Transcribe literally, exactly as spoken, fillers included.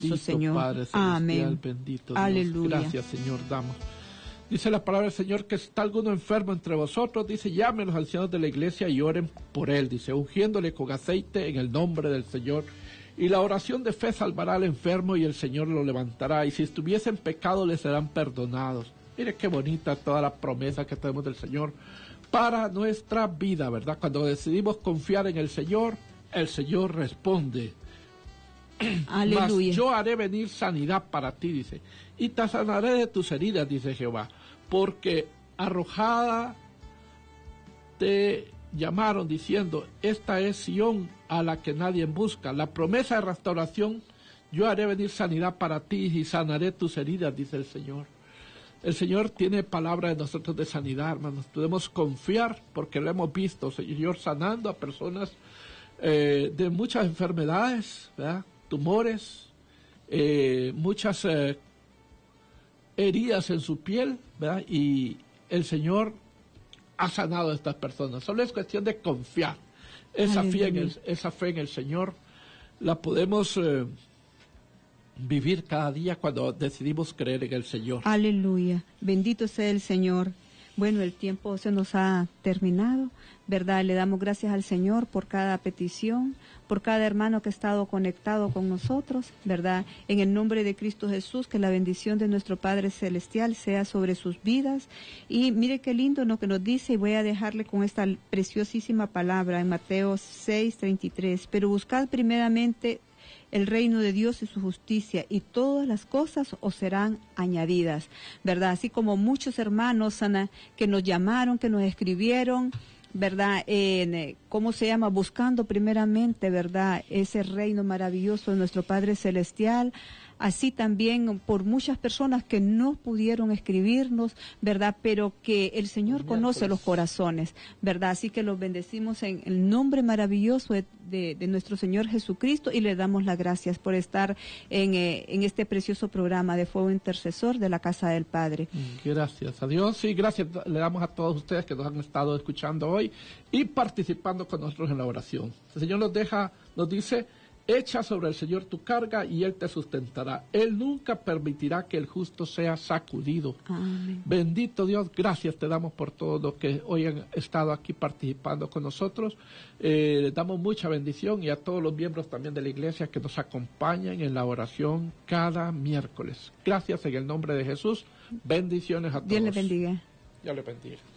Bendito, Señor. Padre celestial, Amén. bendito Dios. Aleluya. Gracias, Señor, damos. Dice la palabra del Señor que si está alguno enfermo entre vosotros, dice, llamen a los ancianos de la iglesia y oren por él, dice, ungiéndole con aceite en el nombre del Señor. Y la oración de fe salvará al enfermo y el Señor lo levantará. Y si estuviesen pecado, le serán perdonados. Mire qué bonita toda la promesa que tenemos del Señor para nuestra vida, ¿verdad? Cuando decidimos confiar en el Señor, el Señor responde. Aleluya. Mas yo haré venir sanidad para ti, dice, y te sanaré de tus heridas, dice Jehová, porque arrojada te llamaron diciendo, esta es Sión a la que nadie busca. La promesa de restauración, yo haré venir sanidad para ti y sanaré tus heridas, dice el Señor. El Señor tiene palabra de nosotros de sanidad, hermanos. Podemos confiar porque lo hemos visto, Señor, sanando a personas eh, de muchas enfermedades, ¿verdad? Tumores, eh, muchas eh, heridas en su piel, ¿verdad? Y el Señor ha sanado a estas personas. Solo es cuestión de confiar. Esa fe en el, esa fe en el Señor la podemos eh, vivir cada día cuando decidimos creer en el Señor. Aleluya. Bendito sea el Señor. Bueno, el tiempo se nos ha terminado, ¿verdad? Le damos gracias al Señor por cada petición, por cada hermano que ha estado conectado con nosotros, ¿verdad? En el nombre de Cristo Jesús, que la bendición de nuestro Padre Celestial sea sobre sus vidas. Y mire qué lindo lo que nos dice, y voy a dejarle con esta preciosísima palabra en Mateo seis, treinta y tres. Pero buscad primeramente el reino de Dios y su justicia, y todas las cosas os serán añadidas, ¿verdad? Así como muchos hermanos, Ana, que nos llamaron, que nos escribieron, ¿verdad? En, ¿cómo se llama? Buscando primeramente, ¿verdad? Ese reino maravilloso de nuestro Padre Celestial. Así también por muchas personas que no pudieron escribirnos, ¿verdad? Pero que el Señor conoce los corazones, ¿verdad? Así que los bendecimos en el nombre maravilloso de, de, de nuestro Señor Jesucristo, y le damos las gracias por estar en, eh, en este precioso programa de Fuego Intercesor de la Casa del Padre. Gracias a Dios, y gracias le damos a todos ustedes que nos han estado escuchando hoy y participando con nosotros en la oración. El Señor nos deja, nos dice, echa sobre el Señor tu carga y Él te sustentará. Él nunca permitirá que el justo sea sacudido. Amén. Bendito Dios, gracias te damos por todo lo que hoy han estado aquí participando con nosotros. Eh, les damos mucha bendición, y a todos los miembros también de la iglesia que nos acompañan en la oración cada miércoles. Gracias en el nombre de Jesús. Bendiciones a todos. Dios les bendiga. Dios les bendiga.